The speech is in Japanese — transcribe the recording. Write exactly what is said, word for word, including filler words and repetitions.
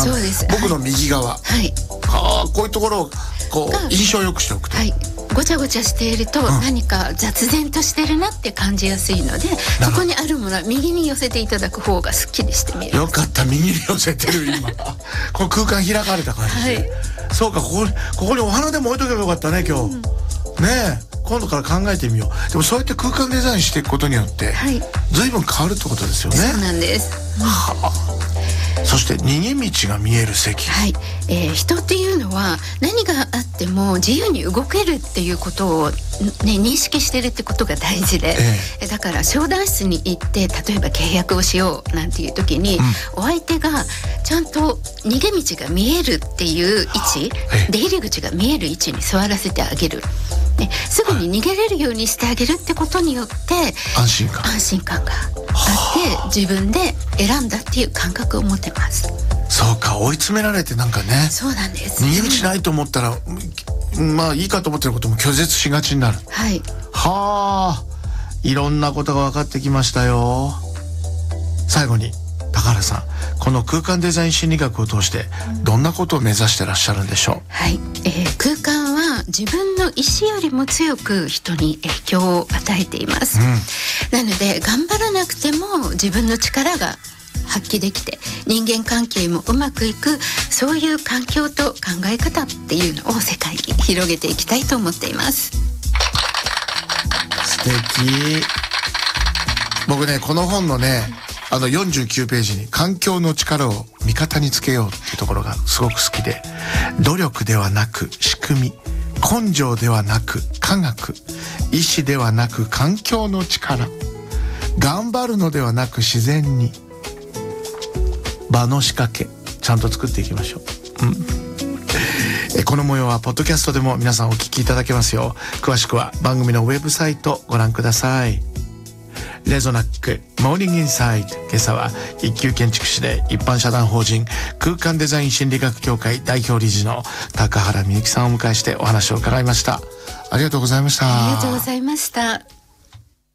番僕の右側、はい、はあ、こういうところをこう印象を良くしておくと、 はい、ごちゃごちゃしていると、うん、何か雑然としてるなって感じやすいので、そこにあるものは右に寄せていただく方がすっきりして見える。 よかった、右に寄せてる今この空間開かれた感じで、はい、そうか、ここにここにお花でも置いとけばよかったね今日、うん、ねえ、今度から考えてみよう。でもそうやって空間デザインしていくことによって、はい、随分変わるってことですよね。 そうなんです、うん、はあ。そして逃げ道が見える席、 はい、えー、人っていうのは何があっても自由に動けるっていうことを、ね、認識してるってことが大事で、えー、だから商談室に行って例えば契約をしようなんていう時に、うん、お相手がちゃんと逃げ道が見えるっていう位置、えー、出入り口が見える位置に座らせてあげる、ね、すぐに逃げれるようにしてあげるってことによって、はい、 安心感安心感があって自分で選んだっていう感覚を持てます。 そうか、追い詰められてなんかね、 そうなんです、 逃げ道ないと思ったら、うん、まあいいかと思ってることも拒絶しがちになる。 はい、 はあ、いろんなことが分かってきましたよ。最後に高原さん、この空間デザイン心理学を通してどんなことを目指してらっしゃるんでしょう。 はい、えー、空間は自分の意思よりも強く人に影響を与えています、うん、なので頑張らなくても自分の力が発揮できて人間関係もうまくいく、そういう環境と考え方っていうのを世界に広げていきたいと思っています。 素敵。僕ね、この本のね、あのよんじゅうきゅうページに環境の力を味方につけようっていうところがすごく好きで、努力ではなく仕組み、根性ではなく科学、意志ではなく環境の力、頑張るのではなく自然に、場の仕掛けちゃんと作っていきましょう、うん、えこの模様はポッドキャストでも皆さんお聞きいただけますよ。詳しくは番組のウェブサイトご覧ください。レゾナックモーニングインサイド、今朝は一級建築士で一般社団法人空間デザイン心理学協会代表理事の高原美由紀さんをお迎えしてお話を伺いました。ありがとうございました。 ありがとうございました。